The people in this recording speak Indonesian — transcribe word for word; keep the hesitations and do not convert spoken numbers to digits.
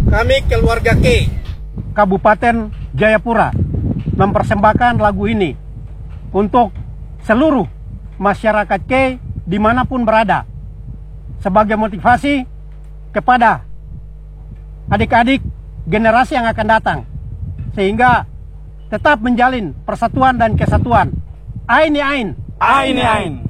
Kami keluarga K Kabupaten Jayapura mempersembahkan lagu ini untuk seluruh masyarakat K dimanapun berada, sebagai motivasi kepada adik-adik generasi yang akan datang, sehingga tetap menjalin persatuan dan kesatuan. Ain ya ain, Ain ya ain.